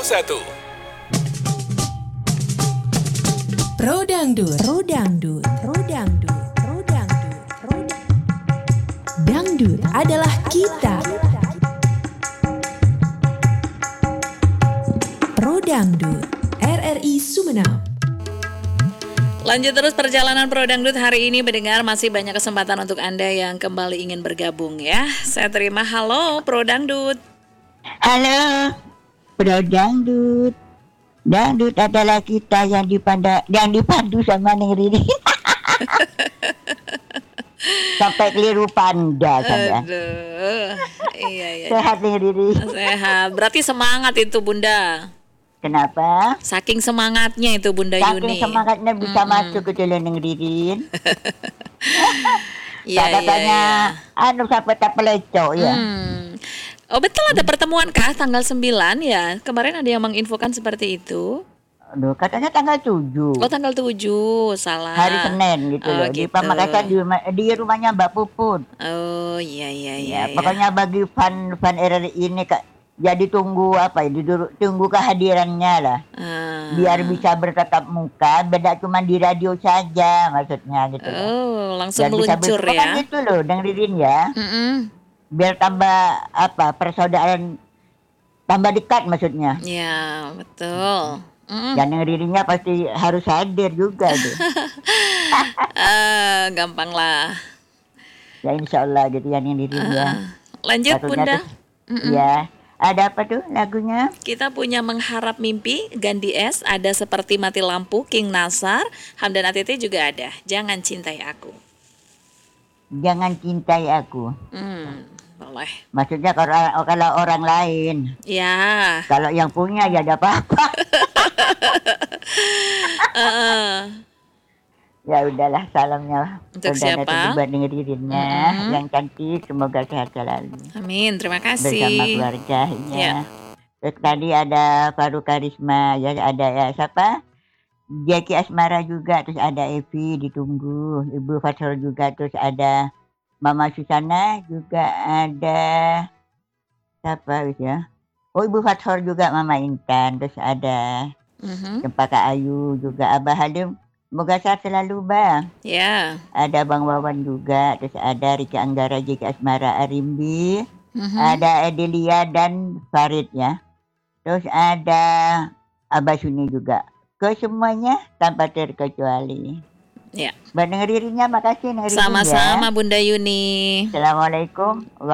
Pro Dangdut, Pro Dangdut, Pro Dangdut, Pro Dangdut, Pro Dangdut adalah kita. Pro Dangdut, RRI Sumeneb. Lanjut terus perjalanan Pro Dangdut hari ini, mendengar masih banyak kesempatan untuk Anda yang kembali ingin bergabung ya. Saya terima halo Pro Dangdut. Halo Pro Dangdut. Dangdut adalah kita yang dipandu sama Neng Riri. Sampai keliru panda saya. Aduh. Iya. Sehat Neng Riri. Sehat. Berarti semangat itu Bunda. Kenapa? Saking semangatnya itu Bunda Yuni. Saking semangatnya bisa masuk ke jalan Neng Riri. Iya. Katanya sampai tak pelecok ya. Oh betul, ada pertemuan kah tanggal 9 ya? Kemarin ada yang menginfokan seperti itu. Aduh, katanya tanggal 7. Oh tanggal 7, salah. Hari Senin gitu loh. Gitu. Di Pamekasan di rumahnya Mbak Puput. Oh iya. Pokoknya bagi fan RRI ini jadi tunggu tunggu kehadirannya lah. Biar bisa bertatap muka, beda cuma di radio saja maksudnya gitu. Oh, langsung biar meluncur ya. Kan gitu loh, dengerin ya. Biar tambah persaudaraan tambah dekat maksudnya. Ya, betul. Dan ngeriringnya pasti harus hadir juga tuh. Gampang lah. Ya insya Allah gitu ya ngeriring ya. Lanjut Bunda. Ya. Ada apa tuh lagunya? Kita punya Mengharap Mimpi, Gandhi S, ada Seperti Mati Lampu, King Nasar, Hamdan ATT juga ada. Jangan Cintai Aku. Jangan Cintai Aku. Boleh. Maksudnya kalau orang lain. Ya. Kalau yang punya ya ada apa-apa. Ya udahlah, salamnya untuk siapa? Buat ngeririnnya yang cantik, semoga sehat selalu. Amin, terima kasih. Bersama keluarganya. Ya. Terus tadi ada Faru Karisma, ya ada ya siapa? Jackie Asmara juga, terus ada Evi ditunggu, Ibu Fathur juga, terus ada Mama Susana juga, ada siapa ya? Oh Ibu Fathur juga, Mama Intan, terus ada Cempaka Ayu juga, Abah Halim. Semoga sehat selalu Bang. Ya. Ada Bang Wawan juga, terus ada Rika Anggara, Jackie Asmara, Arimbi, ada Adelia dan Farid ya. Terus ada Abah Suni juga. Ke semuanya tanpa terkecuali. Ya. Mbak Ngeririnya makasih Ngeririnya. Sama-sama Bunda Yuni. Assalamualaikum.